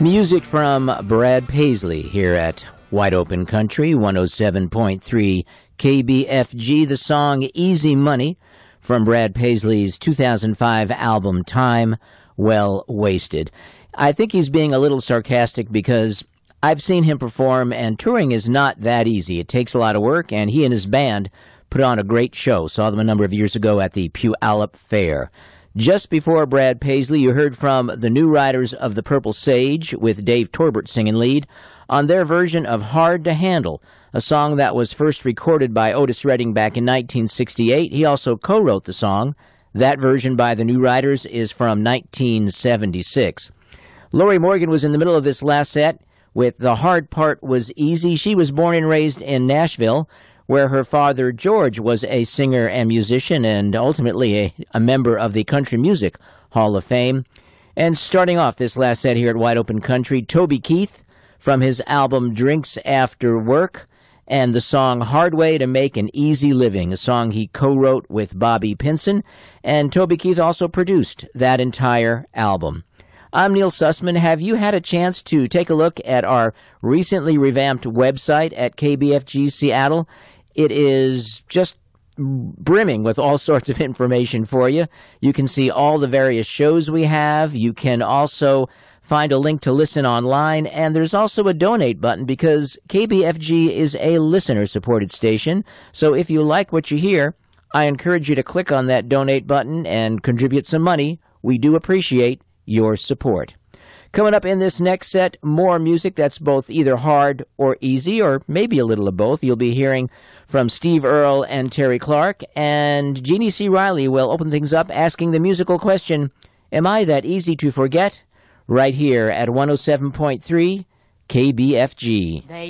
Music from Brad Paisley here at Wide Open Country, 107.3 KBFG. The song Easy Money from Brad Paisley's 2005 album Time Well Wasted. I think he's being a little sarcastic because I've seen him perform, and touring is not that easy. It takes a lot of work, and he and his band put on a great show. Saw them a number of years ago at the Puyallup Fair. Just before Brad Paisley, you heard from the New Riders of the Purple Sage with Dave Torbert singing lead on their version of Hard to Handle, a song that was first recorded by Otis Redding back in 1968. He also co-wrote the song. That version by the New Riders is from 1976. Lori Morgan was in the middle of this last set with The Hard Part Was Easy. She was born and raised in Nashville, where her father, George, was a singer and musician and ultimately a member of the Country Music Hall of Fame. And starting off this last set here at Wide Open Country, Toby Keith from his album Drinks After Work and the song Hard Way to Make an Easy Living, a song he co-wrote with Bobby Pinson, and Toby Keith also produced that entire album. I'm Neil Sussman. Have you had a chance to take a look at our recently revamped website at KBFG Seattle? It is just brimming with all sorts of information for you. You can see all the various shows we have. You can also find a link to listen online, and there's also a donate button because KBFG is a listener-supported station. So if you like what you hear, I encourage you to click on that donate button and contribute some money. We do appreciate your support. Coming up in this next set, more music that's both either hard or easy, or maybe a little of both. You'll be hearing from Steve Earle and Terry Clark, and Jeannie C. Riley will open things up asking the musical question, am I that easy to forget? Right here at 107.3 KBFG.